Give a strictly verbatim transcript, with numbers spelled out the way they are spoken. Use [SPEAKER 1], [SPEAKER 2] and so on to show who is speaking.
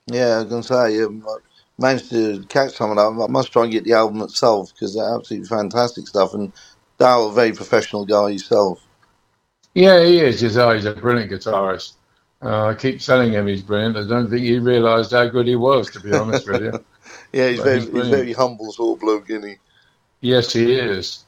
[SPEAKER 1] Yeah, I was going to say, um, I managed to catch some of that. I must try and get the album itself because they're absolutely fantastic stuff. And Dale, a very professional guy himself.
[SPEAKER 2] Yeah, he is. He's, oh, he's a brilliant guitarist. Uh, I keep telling him he's brilliant. I don't think he realised how good he was, to be honest with you.
[SPEAKER 1] Yeah, he's
[SPEAKER 2] But
[SPEAKER 1] very
[SPEAKER 2] he's
[SPEAKER 1] he's
[SPEAKER 2] brilliant.
[SPEAKER 1] very humble sort of bloke, isn't he?
[SPEAKER 2] Yes, he is.